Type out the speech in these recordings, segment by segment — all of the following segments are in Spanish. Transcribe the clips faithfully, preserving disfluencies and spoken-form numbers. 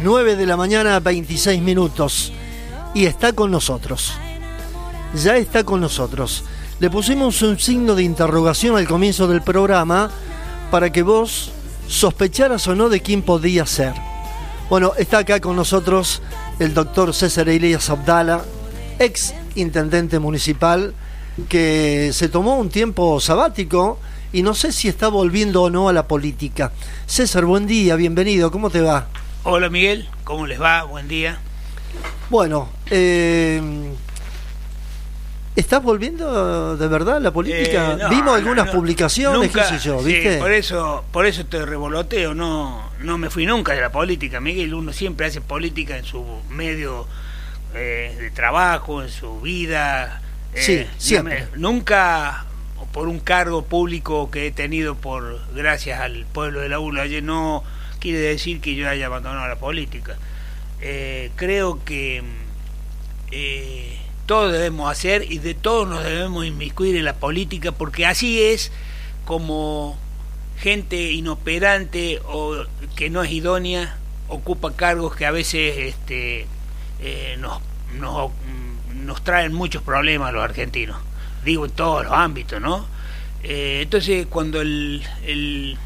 nueve de la mañana, veintiséis minutos. Y está con nosotros. Ya está con nosotros. Le pusimos un signo de interrogación al comienzo del programa para que vos sospecharas o no de quién podía ser. Bueno, está acá con nosotros el doctor César Elías Abdala, ex intendente municipal, que se tomó un tiempo sabático y no sé si está volviendo o no a la política. César, buen día, bienvenido, ¿cómo te va? Hola Miguel, ¿cómo les va? Buen día. Bueno, eh, ¿estás volviendo de verdad a la política? Eh, no, Vimos algunas no, publicaciones, nunca, qué sé yo, sí, ¿viste? por eso, por eso te revoloteo, no, no me fui nunca de la política, Miguel. Uno siempre hace política en su medio eh, de trabajo, en su vida. Eh, Sí, siempre. No me, nunca por un cargo público que he tenido por gracias al pueblo de la Ulaye, no quiere decir que yo haya abandonado la política. Eh, creo que eh, todo debemos hacer y de todos nos debemos inmiscuir en la política, porque así es como gente inoperante o que no es idónea ocupa cargos que a veces este, eh, nos, nos, nos traen muchos problemas a los argentinos, digo en todos los ámbitos, ¿no? Eh, entonces cuando el, el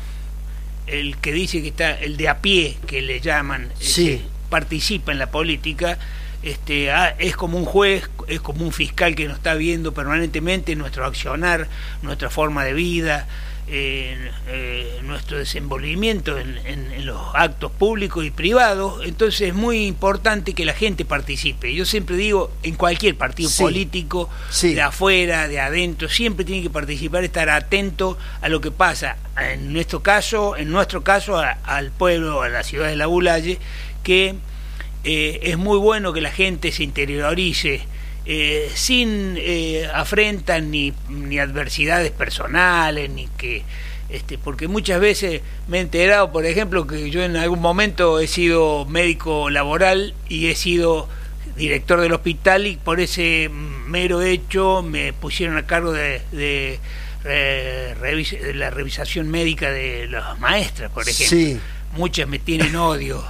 el que dice que está, el de a pie que le llaman, sí, este, participa en la política, este, ah, es como un juez, es como un fiscal que nos está viendo permanentemente nuestro accionar, nuestra forma de vida, eh, eh, nuestro desenvolvimiento en, en, en los actos públicos y privados. Entonces es muy importante que la gente participe. Yo siempre digo, en cualquier partido sí, político, sí, de afuera, de adentro, siempre tiene que participar, estar atento a lo que pasa. En nuestro caso, en nuestro caso, a, al pueblo, a la ciudad de La Ulaye, que eh, es muy bueno que la gente se interiorice eh, sin eh, afrentas ni, ni adversidades personales, ni que este, porque muchas veces me he enterado, por ejemplo, que yo en algún momento he sido médico laboral y he sido director del hospital, y por ese mero hecho me pusieron a cargo de, de, de, revis- de la revisación médica de las maestras, por ejemplo. Sí. Muchas me tienen odio,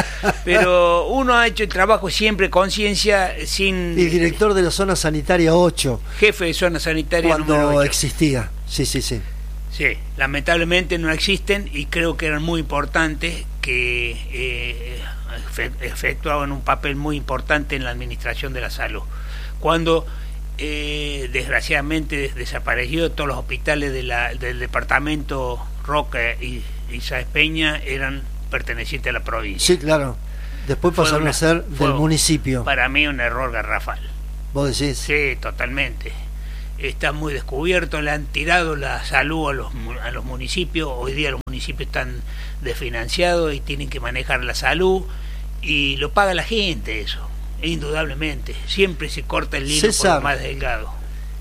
pero uno ha hecho el trabajo siempre conciencia, sin... Y director de la zona sanitaria ocho. Jefe de zona sanitaria cuando número ocho. Existía, sí, sí, sí. Sí, lamentablemente no existen y creo que eran muy importantes, que eh, efectuaban un papel muy importante en la administración de la salud. Cuando eh, desgraciadamente desapareció todos los hospitales de la, del departamento Roca y y Sáenz Peña eran pertenecientes a la provincia. Sí, claro. Después pasaron una, a ser del municipio. Para mí un error garrafal. ¿Vos decís? Sí, totalmente. Está muy descubierto, le han tirado la salud a los, a los municipios. Hoy día los municipios están desfinanciados y tienen que manejar la salud, y lo paga la gente eso, indudablemente. Siempre se corta el hilo César, por lo más delgado.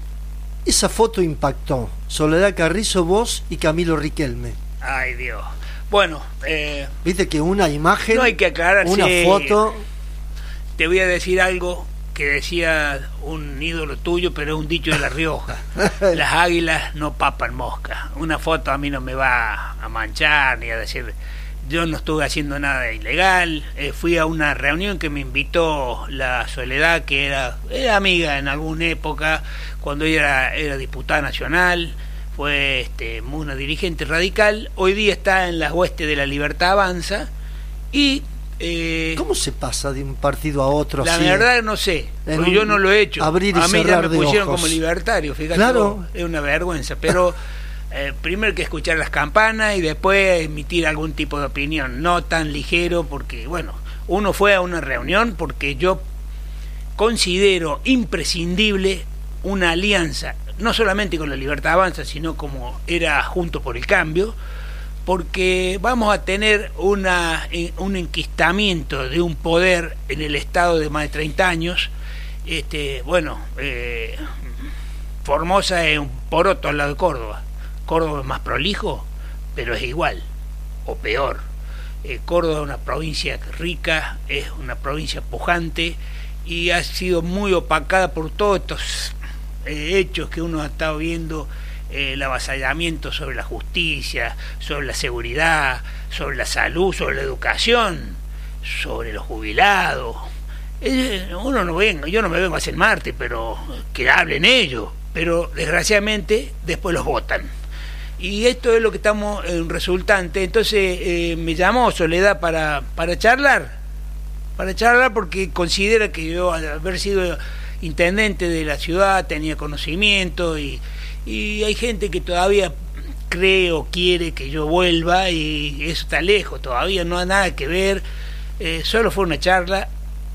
Esa foto impactó. Soledad Carrizo, vos y Camilo Riquelme. Ay, Dios. Bueno, eh, viste que una imagen, no hay que aclarar, una sí, foto. Te voy a decir algo que decía un ídolo tuyo, pero es un dicho de La Rioja. Las águilas no papan mosca. Una foto a mí no me va a manchar ni a decir. Yo no estuve haciendo nada ilegal. Eh, fui a una reunión que me invitó la Soledad, que era, era amiga en alguna época, cuando ella era, era diputada nacional. Fue este, una dirigente radical, hoy día está en las huestes de La Libertad Avanza. Y eh, ¿cómo se pasa de un partido a otro? La así, verdad no sé, porque yo no lo he hecho. Abrir y a mí ya me pusieron ojos. como libertario, fíjate. Claro. Vos, es una vergüenza, pero eh, primero que escuchar las campanas y después emitir algún tipo de opinión, no tan ligero, porque bueno, uno fue a una reunión porque yo considero imprescindible una alianza, no solamente con La Libertad Avanza, sino como era Juntos por el Cambio, porque vamos a tener una, un enquistamiento de un poder en el Estado de más de treinta años. Este, bueno, eh, Formosa es un poroto al lado de Córdoba. Córdoba es más prolijo, pero es igual, o peor. Eh, Córdoba es una provincia rica, es una provincia pujante, y ha sido muy opacada por todos estos eh, hechos que uno ha estado viendo, eh, el avasallamiento sobre la justicia, sobre la seguridad, sobre la salud, sobre la educación. sobre los jubilados. Uno no vengo, yo no me vengo a hacer Marte, pero que hablen ellos, pero desgraciadamente después los votan. Y esto es lo que estamos en resultante. Entonces eh, me llamó Soledad para, para charlar, para charlar porque considera que yo, al haber sido intendente de la ciudad, tenía conocimiento y, y hay gente que todavía cree o quiere que yo vuelva y eso está lejos, todavía no hay nada que ver, eh, solo fue una charla.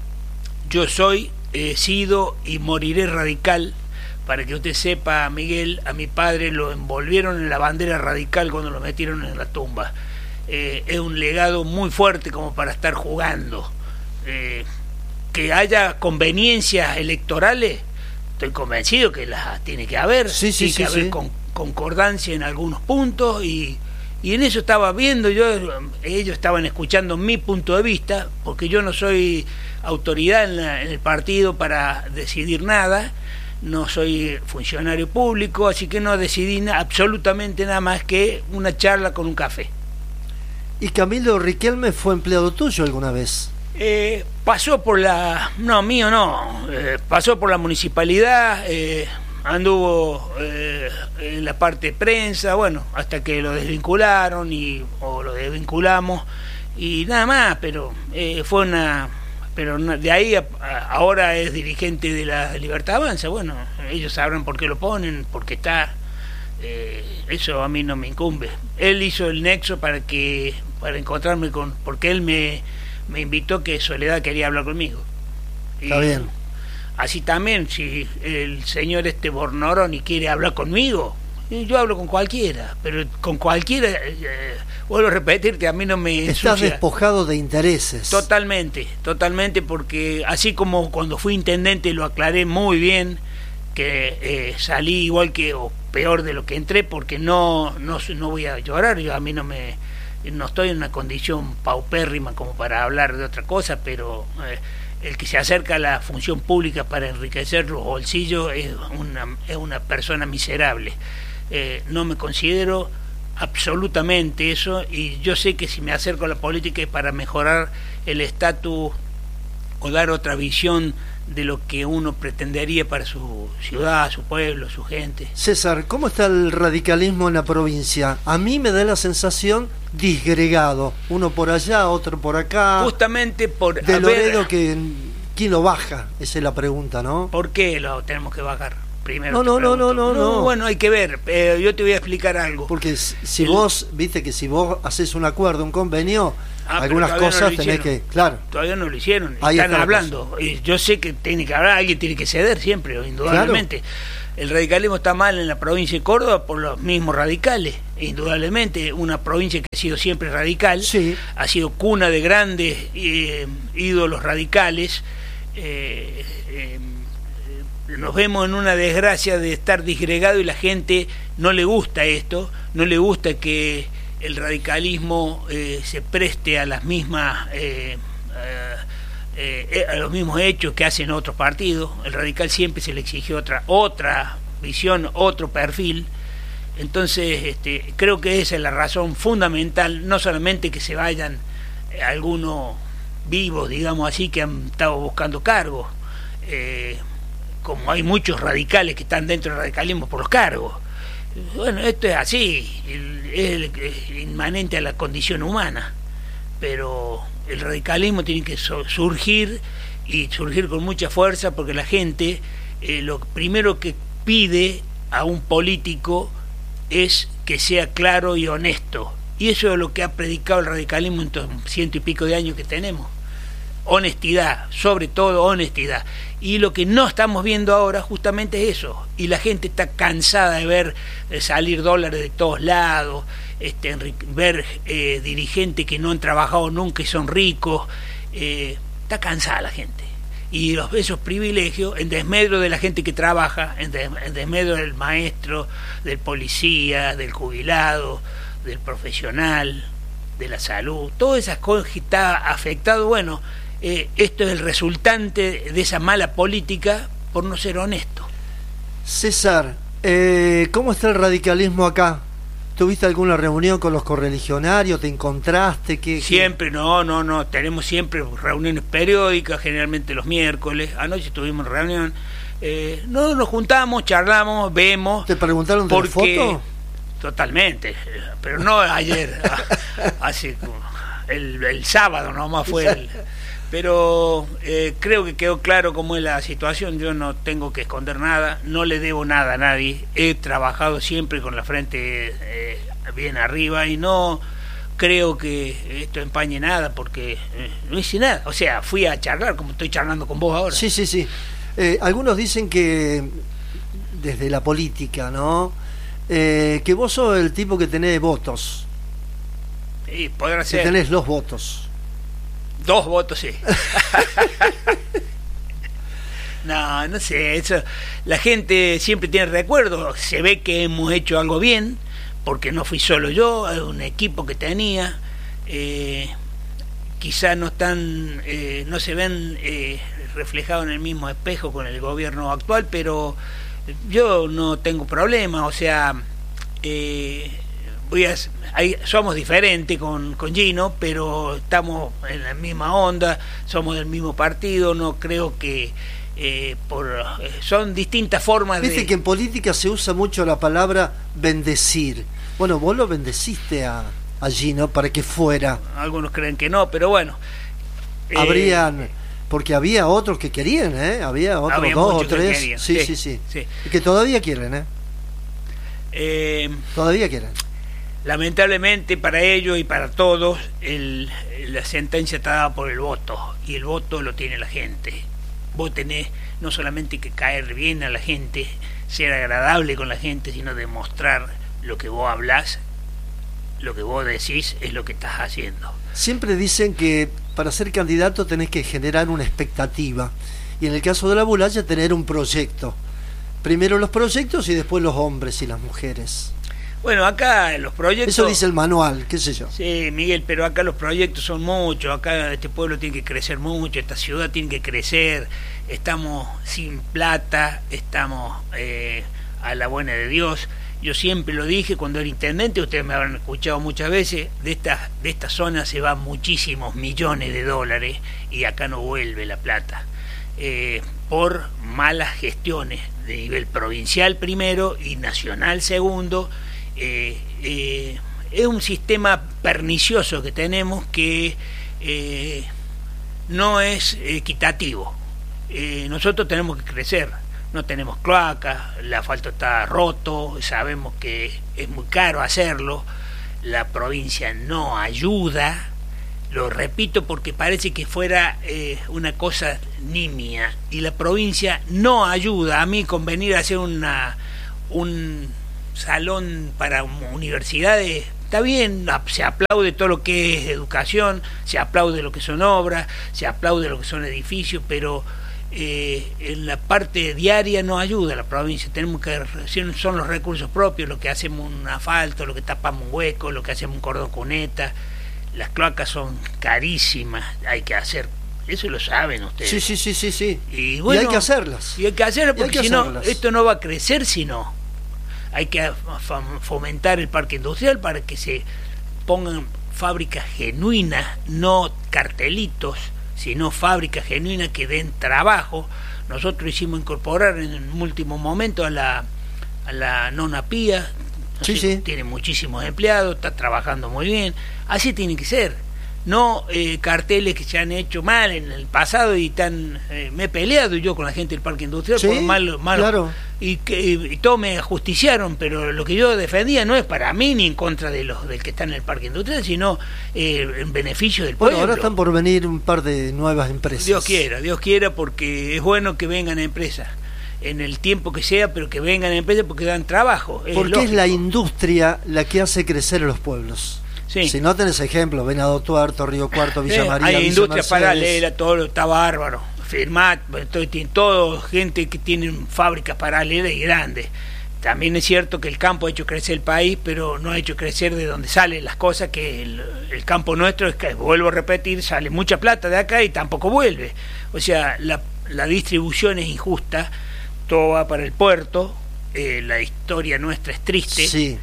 Yo soy, he eh, sido y moriré radical. Para que usted sepa, Miguel, a mi padre lo envolvieron en la bandera radical cuando lo metieron en la tumba. Eh, es un legado muy fuerte como para estar jugando. Eh, que haya conveniencias electorales, estoy convencido que las tiene que haber. Sí, sí, tiene sí, que haber sí. Con, concordancia en algunos puntos y, y en eso estaba viendo yo. Ellos estaban escuchando mi punto de vista, porque yo no soy autoridad en, la, en el partido para decidir nada. No soy funcionario público, así que no decidí na- absolutamente nada más que una charla con un café. ¿Y Camilo Riquelme fue empleado tuyo alguna vez? Eh, pasó por la... No, mío no. Eh, pasó por la municipalidad, eh, anduvo eh, en la parte de prensa, bueno, hasta que lo desvincularon y o lo desvinculamos y nada más, pero eh, fue una... pero de ahí a, a, ahora es dirigente de la Libertad Avanza. Bueno, ellos sabrán por qué lo ponen, porque está, eh, eso a mí no me incumbe. Él hizo el nexo para que para encontrarme con, porque él me, me invitó que Soledad quería hablar conmigo. Está y, bien. Así también, si el señor este Bornoroni quiere hablar conmigo, yo hablo con cualquiera, pero con cualquiera, eh, vuelvo a repetirte, a mí no me Estás ensucia. despojado de intereses. Totalmente, totalmente, porque así como cuando fui intendente lo aclaré muy bien, que eh, salí igual que, o peor de lo que entré, porque no, no, no voy a llorar, yo a mí no me, no estoy en una condición paupérrima como para hablar de otra cosa, pero eh, el que se acerca a la función pública para enriquecer los bolsillos es una, es una persona miserable. Eh, no me considero absolutamente eso, y yo sé que si me acerco a la política es para mejorar el estatus o dar otra visión de lo que uno pretendería para su ciudad, su pueblo, su gente. César, ¿cómo está el radicalismo en la provincia? A mí me da la sensación disgregado, uno por allá, otro por acá. Justamente por de haber... Loredo, que ¿quién lo baja? Esa es la pregunta, ¿no? ¿Por qué lo tenemos que bajar? Primero no, no, no, no, no, no. Bueno, hay que ver. Eh, yo te voy a explicar algo. Porque si El... vos, viste que si vos haces un acuerdo, un convenio, ah, algunas cosas no tenés que, claro. Todavía no lo hicieron. Ahí están está hablando. Y yo sé que tiene que hablar, alguien tiene que ceder siempre, indudablemente. Claro. El radicalismo está mal en la provincia de Córdoba por los mismos radicales. Indudablemente, una provincia que ha sido siempre radical, sí. Ha sido cuna de grandes eh, ídolos radicales. Eh, eh, nos vemos en una desgracia de estar disgregado y la gente no le gusta esto, no le gusta que el radicalismo eh, se preste a las mismas eh, eh, eh, a los mismos hechos que hacen otros partidos. El radical siempre se le exigió otra otra visión, otro perfil. Entonces este, creo que esa es la razón fundamental, no solamente que se vayan eh, algunos vivos, digamos así, que han estado buscando cargos, eh, como hay muchos radicales que están dentro del radicalismo por los cargos. Bueno, esto es así, es inmanente a la condición humana, pero el radicalismo tiene que surgir y surgir con mucha fuerza, porque la gente eh, lo primero que pide a un político es que sea claro y honesto, y eso es lo que ha predicado el radicalismo en estos ciento y pico de años que tenemos. Honestidad, sobre todo honestidad. Y lo que no estamos viendo ahora justamente es eso. Y la gente está cansada de ver de salir dólares de todos lados, este, ver eh, dirigentes que no han trabajado nunca y son ricos. Eh, está cansada la gente. Y los, esos privilegios en desmedro de la gente que trabaja, en, des, en desmedro del maestro, del policía, del jubilado, del profesional, de la salud, todas esas cosas que está afectado. Bueno, Eh, esto es el resultante de esa mala política por no ser honesto. César, eh, ¿cómo está el radicalismo acá? ¿Tuviste alguna reunión con los correligionarios? ¿Te encontraste? ¿Qué, siempre, qué? no, no, no. Tenemos siempre reuniones periódicas, generalmente los miércoles. Anoche tuvimos reunión. Eh, no, nos juntamos, charlamos, vemos. ¿Te preguntaron de la foto? Totalmente, pero no ayer, hace el, el sábado nomás fue el, pero eh, creo que quedó claro cómo es la situación. Yo no tengo que esconder nada, no le debo nada a nadie, he trabajado siempre con la frente eh, bien arriba y no creo que esto empañe nada porque eh, no hice nada, o sea, fui a charlar como estoy charlando con vos ahora. Sí, sí, sí. Eh, algunos dicen que desde la política, ¿no? Eh, que vos sos el tipo que tenés votos. Sí, podrá que ser. Tenés los votos. Dos votos, sí. No, no sé, eso, la gente siempre tiene recuerdos, se ve que hemos hecho algo bien, porque no fui solo yo, es un equipo que tenía, eh, quizás no están, eh, no se ven eh, reflejados en el mismo espejo con el gobierno actual, pero yo no tengo problema, o sea, eh, voy a, hay, somos diferentes con, con Gino, pero estamos en la misma onda, somos del mismo partido, no creo que eh, por eh, son distintas formas. Viste de... que en política se usa mucho la palabra bendecir. Bueno, vos lo bendeciste a, a Gino para que fuera. Algunos creen que no, pero bueno. Habrían... Eh, Porque había otros que querían, ¿eh? Había otros había dos o tres. Querían, sí, sí, sí, sí, sí. Y que todavía quieren, ¿eh? eh todavía quieren. Lamentablemente para ellos y para todos, el, la sentencia está dada por el voto. Y el voto lo tiene la gente. Vos tenés no solamente que caer bien a la gente, ser agradable con la gente, sino demostrar lo que vos hablás, lo que vos decís es lo que estás haciendo. Siempre dicen que para ser candidato tenés que generar una expectativa y en el caso de la Bulaya tener un proyecto. Primero los proyectos y después los hombres y las mujeres. Bueno, acá los proyectos... Eso dice el manual, qué sé yo. Sí, Miguel, pero acá los proyectos son muchos, acá este pueblo tiene que crecer mucho, esta ciudad tiene que crecer, estamos sin plata, estamos eh, a la buena de Dios. Yo siempre lo dije cuando era intendente, ustedes me habrán escuchado muchas veces, de esta, de esta zona se van muchísimos millones de dólares y acá no vuelve la plata, eh, por malas gestiones de nivel provincial primero y nacional segundo. Eh, eh, es un sistema pernicioso que tenemos que eh, no es equitativo. Eh, nosotros tenemos que crecer. No tenemos cloacas, el asfalto está roto, sabemos que es muy caro hacerlo, la provincia no ayuda, lo repito porque parece que fuera eh, una cosa nimia, y la provincia no ayuda. A mí con venir a hacer una un salón para universidades, está bien, se aplaude todo lo que es educación, se aplaude lo que son obras, se aplaude lo que son edificios, pero Eh, en la parte diaria no ayuda a la provincia. Tenemos que son los recursos propios, lo que hacemos un asfalto, lo que tapamos un hueco, lo que hacemos un cordón cuneta. Las cloacas son carísimas, hay que hacer, eso lo saben ustedes. Sí, sí, sí, sí, sí. Y, bueno, y hay que hacerlas. Y hay que hacerlas porque si no, hacerlas. esto no va a crecer si no. Hay que fomentar el parque industrial para que se pongan fábricas genuinas, no cartelitos, sino fábricas genuinas que den trabajo. Nosotros hicimos incorporar en un último momento a la a la nona Pía, no sí, sé, sí. tiene muchísimos empleados, está trabajando muy bien, así tiene que ser, no eh, carteles que se han hecho mal en el pasado y tan eh, me he peleado yo con la gente del parque industrial, sí, por malo, malo claro. y que y, y todos me ajusticiaron, pero lo que yo defendía no es para mí ni en contra de los del que está en el parque industrial, sino eh, en beneficio del bueno, pueblo. Ahora están por venir un par de nuevas empresas. Dios quiera, Dios quiera, porque es bueno que vengan empresas en el tiempo que sea, pero que vengan empresas porque dan trabajo. Es porque lógico. Es la industria la que hace crecer a los pueblos. Sí. Si no tenés ejemplo, Venado Tuerto, Río Cuarto, Villa eh, María, hay Villa industria Mercedes. paralela, todo está bárbaro. Firmat, tiene todo gente que tiene fábricas paralelas y grandes. También es cierto que el campo ha hecho crecer el país, pero no ha hecho crecer de donde salen las cosas, que el, el campo nuestro, es que, vuelvo a repetir, sale mucha plata de acá y tampoco vuelve. O sea, la, la distribución es injusta, todo va para el puerto, eh, la historia nuestra es triste, sí.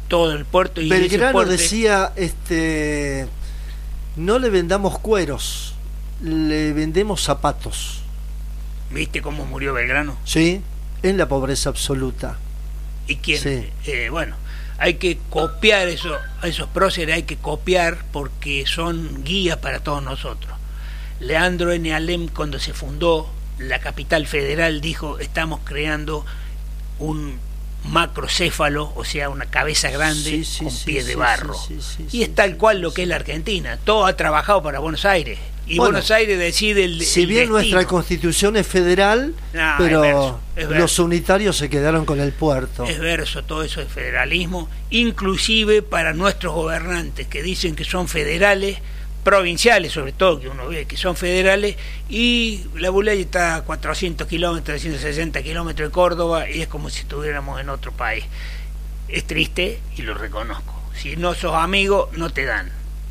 todo el puerto. Y Belgrano puerto, decía, este, no le vendamos cueros, le vendemos zapatos. ¿Viste cómo murió Belgrano? Sí, en la pobreza absoluta. ¿Y quién? Sí. Eh, bueno, hay que copiar eso, a esos próceres hay que copiar porque son guías para todos nosotros. Leandro N. Alem, cuando se fundó la capital federal, dijo, estamos creando un macrocéfalo, o sea, una cabeza grande, sí, sí, con sí, pies sí, de barro. Sí, sí, sí, y es tal cual lo que es la Argentina. Todo ha trabajado para Buenos Aires. Y bueno, Buenos Aires decide el Si el bien destino. Nuestra constitución es federal, no, pero es verso, es verso. Los unitarios se quedaron con el puerto. Es verso, todo eso es federalismo, inclusive para nuestros gobernantes que dicen que son federales, provinciales sobre todo, que uno ve que son federales, y la Bulaya está a cuatrocientos kilómetros, trescientos sesenta kilómetros de Córdoba, y es como si estuviéramos en otro país. Es triste y lo reconozco. Si no sos amigo, no te dan.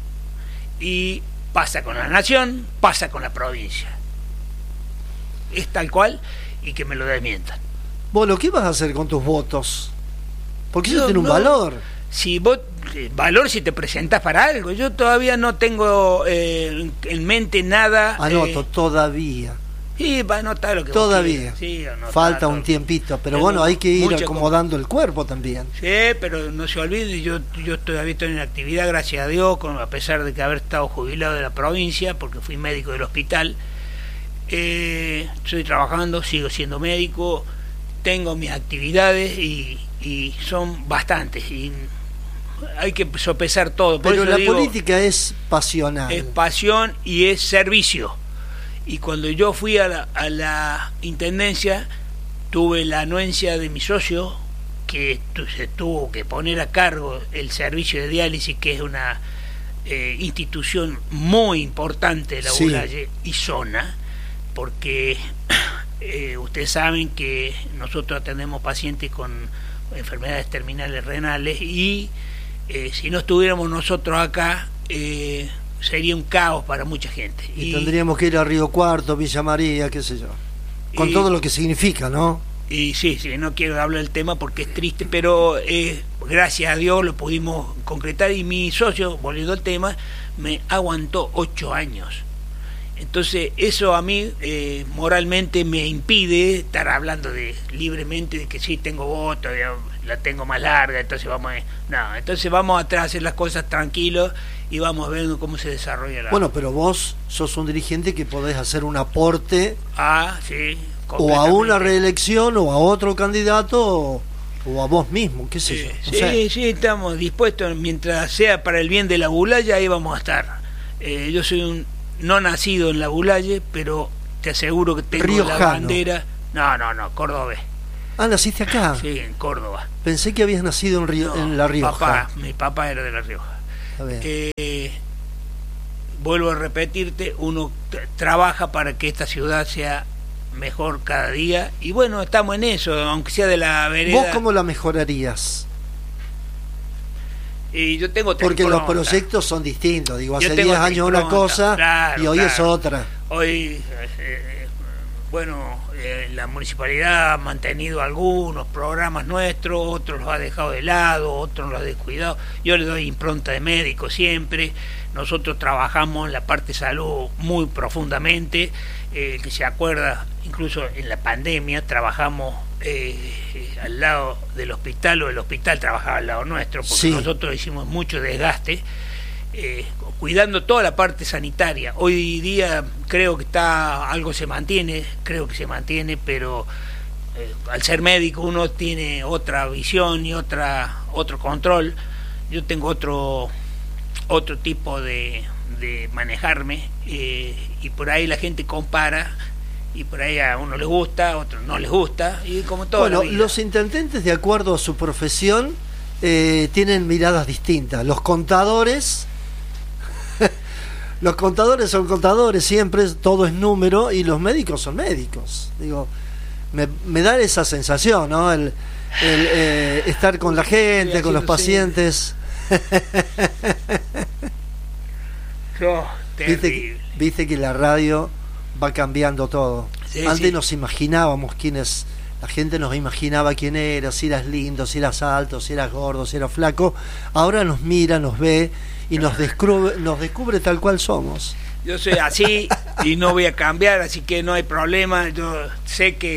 Y pasa con la nación, pasa con la provincia. Es tal cual, y que me lo desmientan. Bueno, ¿qué vas a hacer con tus votos? Porque eso Yo, tiene un no, valor. Si vos, valor si te presentás para algo. Yo todavía no tengo eh, en mente nada. Anoto, eh, todavía. Sí, va a anotar lo que Todavía. Vos sí, anotar, falta un tiempito, pero bueno, hay que ir acomodando el cuerpo también. Sí, pero no se olvide, yo yo todavía estoy en actividad, gracias a Dios, con, a pesar de que haber estado jubilado de la provincia, porque fui médico del hospital. Eh, estoy trabajando, sigo siendo médico, tengo mis actividades y, y son bastantes. Y hay que sopesar todo. Por pero eso la digo, política es pasional. Es pasión y es servicio. Y cuando yo fui a la, a la intendencia, tuve la anuencia de mi socio, que tu, se tuvo que poner a cargo el servicio de diálisis, que es una eh, institución muy importante de la sí. Bulaye y zona, porque eh, ustedes saben que nosotros atendemos pacientes con enfermedades terminales renales y eh, si no estuviéramos nosotros acá, eh, sería un caos para mucha gente. Y, y tendríamos que ir a Río Cuarto, Villa María, qué sé yo. Con y, todo lo que significa, ¿no? Y sí, sí, no quiero hablar del tema porque es triste, pero eh, gracias a Dios lo pudimos concretar y mi socio, volviendo al tema, me aguantó ocho años. Entonces eso a mí eh, moralmente me impide estar hablando de libremente de que sí tengo voto, la tengo más larga, entonces vamos a... No, entonces vamos atrás a hacer las cosas tranquilos y vamos viendo cómo se desarrolla la... Bueno, pero vos sos un dirigente que podés hacer un aporte ah, sí, o a una reelección o a otro candidato o, o a vos mismo, qué sé sí, yo. Sí, o sea, sí, estamos dispuestos, mientras sea para el bien de la Bulaya, ahí vamos a estar. Eh, yo soy un no nacido en la Bulaye, pero te aseguro que tengo Riojano. La bandera... No, no, no, cordobés. Ah, ¿naciste acá? Sí, en Córdoba. Pensé que habías nacido en, Río, no, en La Rioja. Papá, mi papá era de La Rioja. Eh, vuelvo a repetirte, uno t- trabaja para que esta ciudad sea mejor cada día y bueno, estamos en eso, aunque sea de la vereda. ¿Vos cómo la mejorarías? Y yo tengo porque pronta. Los proyectos son distintos, digo, hace diez años una cosa claro, y hoy claro. es otra. Hoy, eh, bueno, eh, la municipalidad ha mantenido algunos programas nuestros, otros los ha dejado de lado, otros los ha descuidado. Yo le doy impronta de médico siempre. Nosotros trabajamos en la parte de salud muy profundamente. Eh, que se acuerda, incluso en la pandemia trabajamos eh, eh, al lado del hospital, o el hospital trabajaba al lado nuestro, porque sí. Nosotros hicimos mucho desgaste, eh, cuidando toda la parte sanitaria. Hoy día creo que está algo se mantiene, creo que se mantiene, pero eh, al ser médico uno tiene otra visión y otra otro control. Yo tengo otro otro tipo de, de manejarme eh, y por ahí la gente compara y por ahí a uno les gusta, a otros no les gusta y como todo. Bueno, los intendentes de acuerdo a su profesión eh, tienen miradas distintas. Los contadores los contadores son contadores, siempre todo es número, y los médicos son médicos. Digo, me, me da esa sensación, ¿no? El, el eh, estar con la gente, con los pacientes. Oh, viste, viste que la radio va cambiando todo. Sí, Antes sí. nos imaginábamos quiénes La gente nos imaginaba quién eras, si eras lindo, si eras alto, si eras gordo, si eras flaco. Ahora nos mira, nos ve y nos descubre, nos descubre tal cual somos. Yo soy así y no voy a cambiar, así que no hay problema. Yo sé que,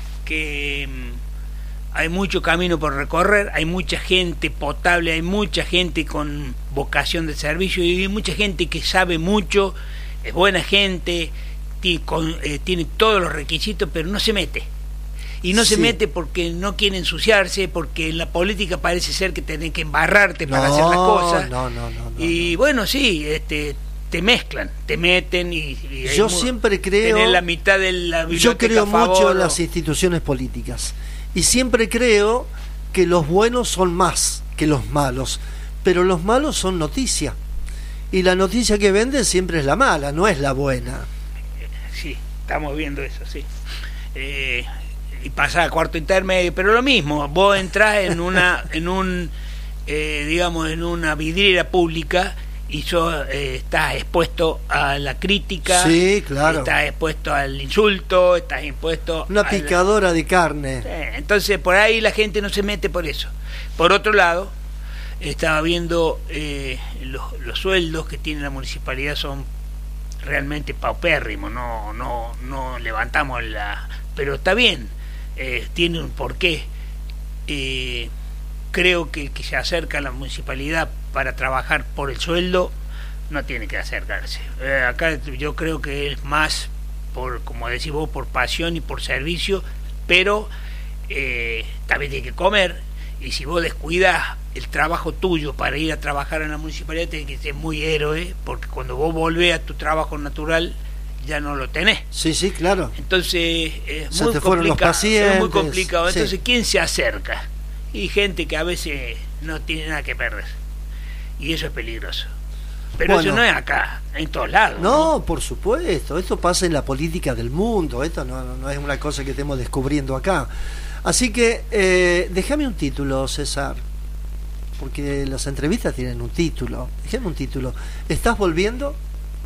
que hay mucho camino por recorrer, hay mucha gente potable, hay mucha gente con vocación de servicio y hay mucha gente que sabe mucho, es buena gente, tiene, con, eh, tiene todos los requisitos, pero no se mete. Y no sí. se mete porque no quiere ensuciarse, porque en la política parece ser que tenés que embarrarte para no, hacer las cosas. No, no, no, no, y no. bueno, sí, este, te mezclan, te meten y... y yo siempre creo... Tener la mitad de la biblioteca yo creo a favor, mucho en o... las instituciones políticas. Y siempre creo que los buenos son más que los malos. Pero los malos son noticia. Y la noticia que venden siempre es la mala, no es la buena. Sí, estamos viendo eso, sí. Eh... y pasa a cuarto intermedio, pero lo mismo, vos entrás en una en un eh, digamos en una vidriera pública y so, eh, estás expuesto a la crítica, sí, claro. estás expuesto al insulto, estás expuesto una picadora la... de carne. Eh, entonces por ahí la gente no se mete por eso. Por otro lado, estaba viendo eh, los, los sueldos que tiene la municipalidad son realmente paupérrimos, no no no levantamos la, pero está bien. Eh, tiene un porqué. Eh, creo que el que se acerca a la municipalidad para trabajar por el sueldo no tiene que acercarse. Eh, acá yo creo que es más por, como decís vos, por pasión y por servicio, pero eh, también tiene que comer. Y si vos descuidas el trabajo tuyo para ir a trabajar en la municipalidad, tenés que ser muy héroe, porque cuando vos volvés a tu trabajo natural ya no lo tenés. Sí, sí, claro. Entonces es se muy te fueron los pacientes. Es muy complicado. Entonces, sí. ¿quién se acerca? Y gente que a veces no tiene nada que perder. Y eso es peligroso. Pero bueno, eso no es acá, en todos lados. No, ¿no? Por supuesto. Esto pasa en la política del mundo. Esto no, no es una cosa que estemos descubriendo acá. Así que, eh, déjame un título, César. Porque las entrevistas tienen un título. Déjame un título. ¿Estás volviendo?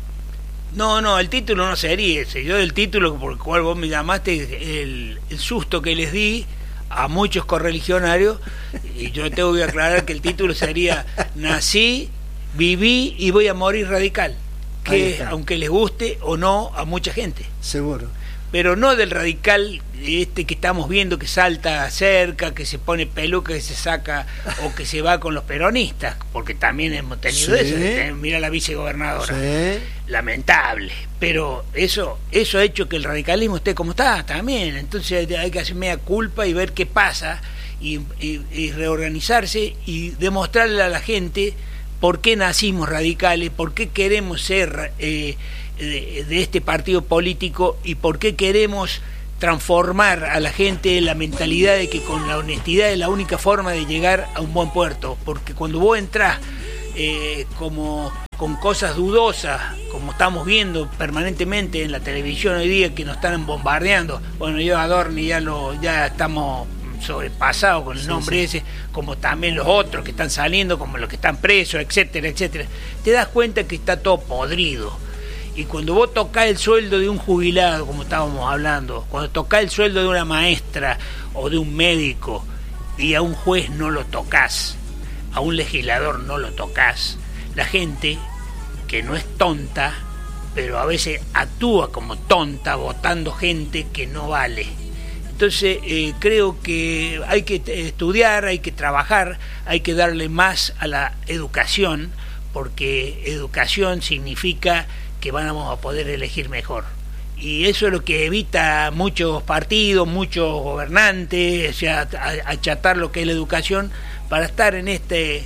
No, no, el título no sería ese. Yo el título por el cual vos me llamaste, el, el susto que les di a muchos correligionarios, y yo tengo que aclarar que el título sería Nací, viví y voy a morir radical, que aunque les guste o no a mucha gente. Seguro. Pero no del radical este que estamos viendo que salta cerca, que se pone peluca, que se saca o que se va con los peronistas, porque también hemos tenido sí. eso. Mira la vicegobernadora. Sí. Lamentable. Pero eso eso ha hecho que el radicalismo esté como está también. Entonces hay que hacer media culpa y ver qué pasa y, y, y reorganizarse y demostrarle a la gente por qué nacimos radicales, por qué queremos ser... Eh, De, de este partido político y por qué queremos transformar a la gente la mentalidad de que con la honestidad es la única forma de llegar a un buen puerto, porque cuando vos entrás eh, como con cosas dudosas, como estamos viendo permanentemente en la televisión hoy día que nos están bombardeando, bueno, yo Adorni ya lo ya estamos sobrepasados con el sí, nombre sí. ese, como también los otros que están saliendo, como los que están presos, etcétera, etcétera, te das cuenta que está todo podrido. Y cuando vos tocás el sueldo de un jubilado, como estábamos hablando, cuando tocás el sueldo de una maestra o de un médico, y a un juez no lo tocas, a un legislador no lo tocas, la gente, que no es tonta, pero a veces actúa como tonta, votando gente que no vale. Entonces eh, creo que hay que estudiar, hay que trabajar, hay que darle más a la educación, porque educación significa que vamos a poder elegir mejor. Y eso es lo que evita muchos partidos, muchos gobernantes, o sea, achatar lo que es la educación para estar en este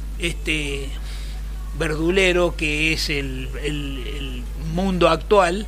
este verdulero que es el, el, el mundo actual,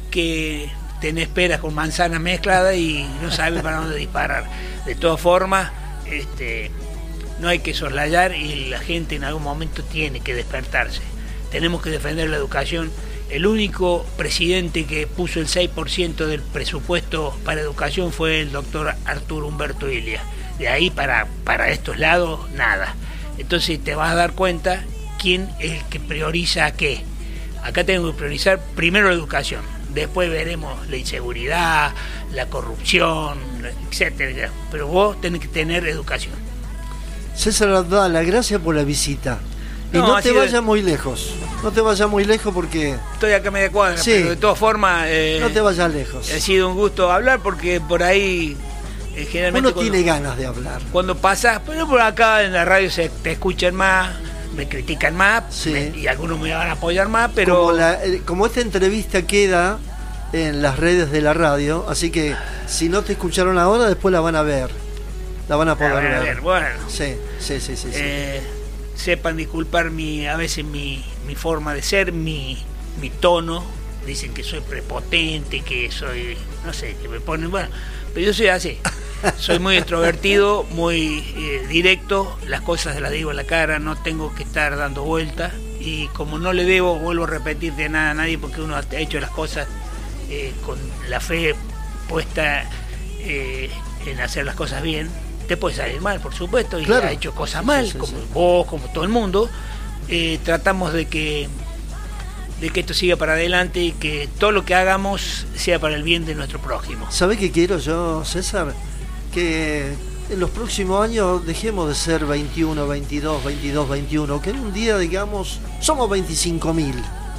que tenés peras con manzanas mezcladas y no sabes para dónde disparar. De todas formas, este, no hay que soslayar y la gente en algún momento tiene que despertarse. Tenemos que defender la educación. El único presidente que puso el seis por ciento del presupuesto para educación fue el doctor Arturo Humberto Illia. De ahí para, para estos lados, nada. Entonces te vas a dar cuenta quién es el que prioriza a qué. Acá tengo que priorizar primero la educación, después veremos la inseguridad, la corrupción, etcétera. Pero vos tenés que tener educación. César Abdala, gracias por la visita. Y no, no te vayas de... muy lejos. No te vayas muy lejos porque... Estoy acá a media cuadra, sí, pero de todas formas... Eh, no te vayas lejos. Ha sido un gusto hablar porque por ahí... Eh, generalmente uno cuando, tiene ganas de hablar. Cuando pasas, pero por acá en la radio se te escuchan más, me critican más, sí, me, y algunos me van a apoyar más, pero... Como, la, como esta entrevista queda en las redes de la radio, así que si no te escucharon ahora, después la van a ver. La van a poder a ver, ver. A ver, bueno. Sí, sí, sí, sí. Eh, sí. Sepan disculpar mi, a veces mi, mi forma de ser, mi, mi tono. Dicen que soy prepotente, que soy, no sé, que me ponen, bueno, pero yo soy así. Soy muy extrovertido, muy eh, directo, las cosas las digo en la cara, no tengo que estar dando vueltas. Y como no le debo, vuelvo a repetir, de nada a nadie, porque uno ha hecho las cosas eh, con la fe puesta eh, en hacer las cosas bien. Te puede salir mal, por supuesto, y claro, ha hecho cosas mal, sí, sí, como sí. vos, como todo el mundo. Eh, tratamos de que de que esto siga para adelante y que todo lo que hagamos sea para el bien de nuestro prójimo. ¿Sabés qué quiero yo, César? Que en los próximos años dejemos de ser veintiuno, veintidós, veintidós, veintiuno, que en un día, digamos, somos veinticinco mil.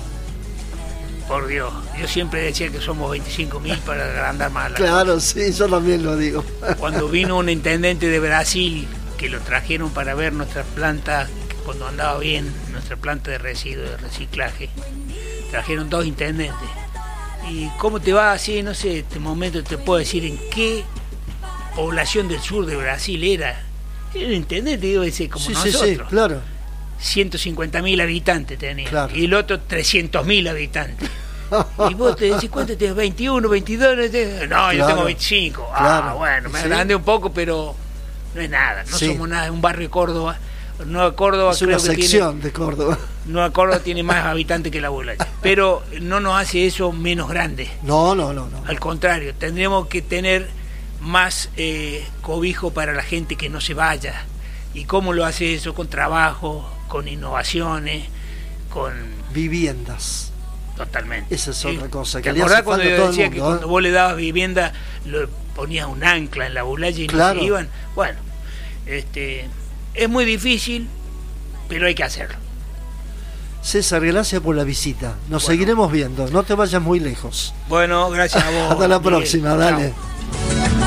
Por Dios, yo siempre decía que somos veinticinco mil para agrandar más la Claro, cosa. Sí, yo también lo digo. Cuando vino un intendente de Brasil, que lo trajeron para ver nuestra planta, cuando andaba bien, nuestra planta de residuos, de reciclaje, trajeron dos intendentes. ¿Y cómo te va así? No sé, este momento te puedo decir en qué población del sur de Brasil era. Era un intendente, digo, ese como sí, nosotros. Sí, sí, claro. ciento cincuenta mil habitantes tenía, claro. Y el otro trescientos mil habitantes. Y vos te decís, ¿cuánto tenés? ¿veintiuno, veintidós? No, claro. Yo tengo veinticinco. Claro. Ah, bueno, me agrandé ¿Sí? un poco, pero no es nada. No sí. somos nada, es un barrio de Córdoba. Nueva Córdoba es creo una que sección tiene, de Córdoba. Nueva Córdoba tiene más habitantes que la Boulaye. Pero no nos hace eso menos grande. No, no, no, no. Al contrario, tendríamos que tener más eh, cobijo para la gente que no se vaya. ¿Y cómo lo hace eso? Con trabajo, con innovaciones, con viviendas. Totalmente. Esa es ¿sí? otra cosa. ¿Te acordás cuando yo decía mundo, que ¿eh? cuando vos le dabas vivienda, lo ponías un ancla en la Boulaye y claro. no se iban? Bueno, este, es muy difícil, pero hay que hacerlo. César, gracias por la visita. Nos bueno. seguiremos viendo. No te vayas muy lejos. Bueno, gracias a vos. Hasta la próxima, dale. Chao.